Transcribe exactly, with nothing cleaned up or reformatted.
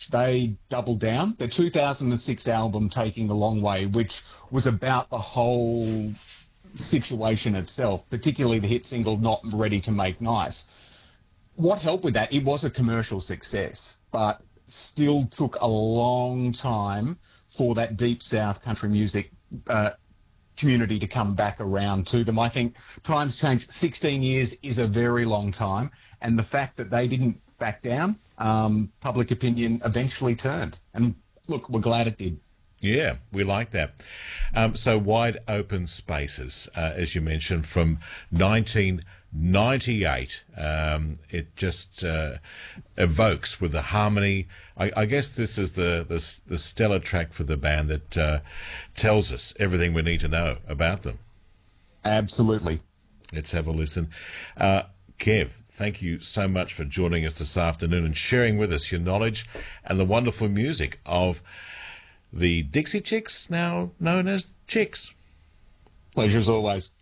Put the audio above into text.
much. They doubled down. Their two thousand six album, Taking the Long Way, which was about the whole situation itself, particularly the hit single Not Ready to Make Nice. What helped with that? It was a commercial success, but still took a long time for that deep South country music uh, community to come back around to them. I think times change. sixteen years is a very long time, and the fact that they didn't back down, um, public opinion eventually turned. And look, we're glad it did. Yeah, we like that. Um, so Wide Open Spaces, uh, as you mentioned, from nineteen ninety-eight. Um, it just uh, evokes with the harmony. I, I guess this is the, the the stellar track for the band that uh, tells us everything we need to know about them. Absolutely. Let's have a listen. Uh, Kev, thank you so much for joining us this afternoon and sharing with us your knowledge and the wonderful music of the Dixie Chicks, now known as Chicks. Pleasure as always.